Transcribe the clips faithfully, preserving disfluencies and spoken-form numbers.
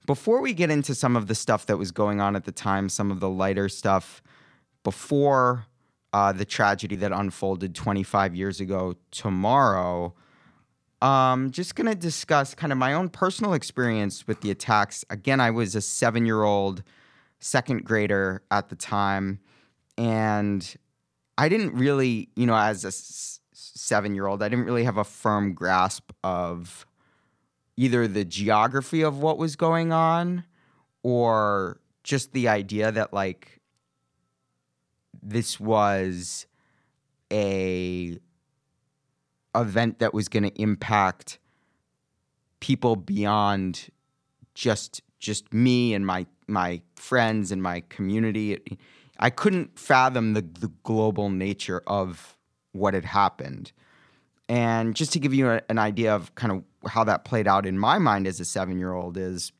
before we get into some of the stuff that was going on at the time, some of the lighter stuff before uh, the tragedy that unfolded twenty-five years ago tomorrow, um, just going to discuss kind of my own personal experience with the attacks. Again, I was a seven-year-old second grader at the time, and I didn't really, you know, as a s- seven-year-old, I didn't really have a firm grasp of either the geography of what was going on or just the idea that, like, this was a event that was going to impact people beyond just just me and my my friends and my community. I couldn't fathom the, the global nature of what had happened. And just to give you a, an idea of kind of how that played out in my mind as a seven-year-old is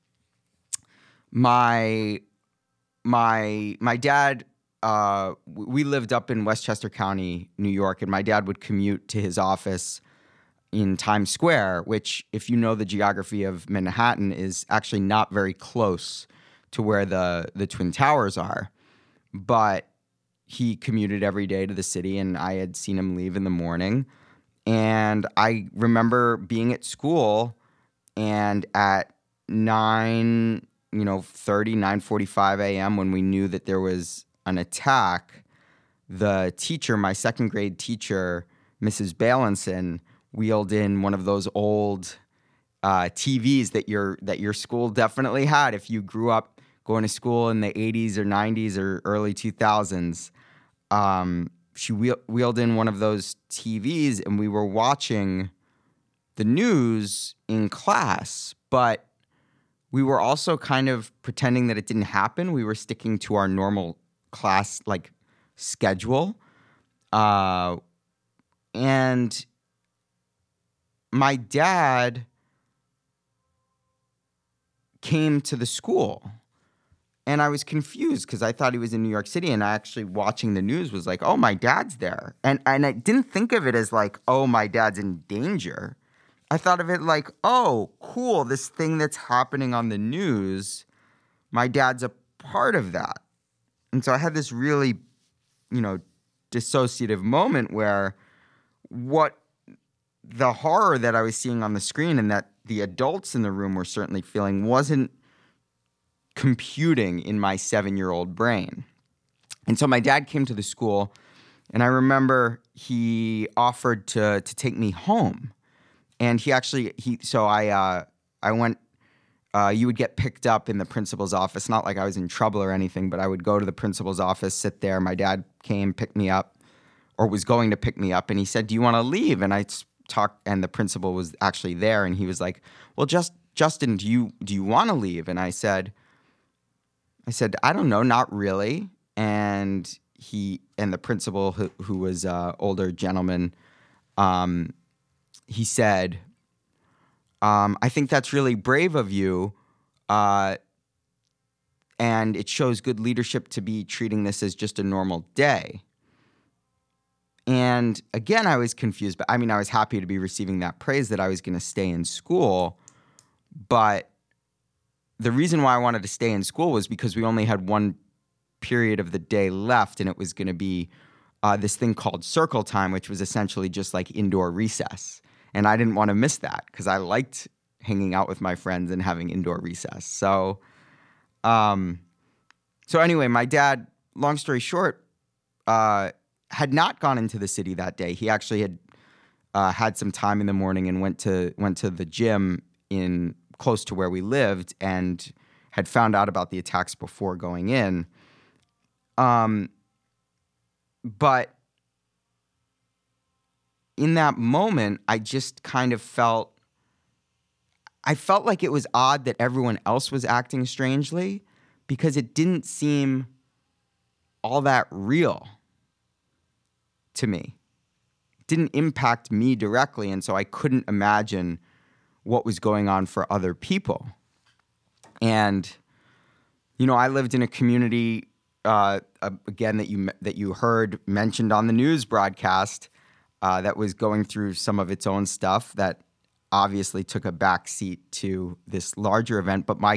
my my my dad. Uh, we lived up in Westchester County, New York, and my dad would commute to his office in Times Square, which, if you know the geography of Manhattan, is actually not very close to where the, the Twin Towers are. But he commuted every day to the city, and I had seen him leave in the morning. And I remember being at school, and at nine, you know, thirty, nine forty-five a.m. when we knew that there was an attack, the teacher, my second grade teacher, Missus Balinson, wheeled in one of those old uh, T Vs that your that your school definitely had if you grew up going to school in the eighties or nineties or early two thousands. Um, she wheel, wheeled in one of those T Vs, and we were watching the news in class, but we were also kind of pretending that it didn't happen. We were sticking to our normal class like schedule. Uh, and my dad came to the school, and I was confused because I thought he was in New York City, and I actually watching the news was like, oh, my dad's there. And, and I didn't think of it as like, oh, my dad's in danger. I thought of it like, oh, cool, this thing that's happening on the news, my dad's a part of that. And so I had this really, you know, dissociative moment where what the horror that I was seeing on the screen and that the adults in the room were certainly feeling wasn't computing in my seven-year-old brain. And so my dad came to the school, and I remember he offered to to take me home. And he actually, he so I uh, I went, uh, you would get picked up in the principal's office, not like I was in trouble or anything, but I would go to the principal's office, sit there. My dad came, picked me up, or was going to pick me up, and he said, do you want to leave? And I talked, and the principal was actually there, and he was like, well, just Justin, do you do you want to leave? And I said, I said, I don't know, not really. And he and the principal, who, who was an older gentleman, um, he said, um, I think that's really brave of you, uh, and it shows good leadership to be treating this as just a normal day. And again, I was confused, but I mean, I was happy to be receiving that praise that I was going to stay in school. But the reason why I wanted to stay in school was because we only had one period of the day left, and it was going to be uh, this thing called circle time, which was essentially just like indoor recess. And I didn't want to miss that because I liked hanging out with my friends and having indoor recess. So, um, so anyway, my dad, long story short, uh, had not gone into the city that day. He actually had uh, had some time in the morning and went to went to the gym in close to where we lived and had found out about the attacks before going in. Um, but in that moment, I just kind of felt, I felt like it was odd that everyone else was acting strangely because it didn't seem all that real to me. It didn't impact me directly, and so I couldn't imagine what was going on for other people. And, you know, I lived in a community, uh, again, that you that you heard mentioned on the news broadcast, uh, that was going through some of its own stuff that obviously took a backseat to this larger event. But my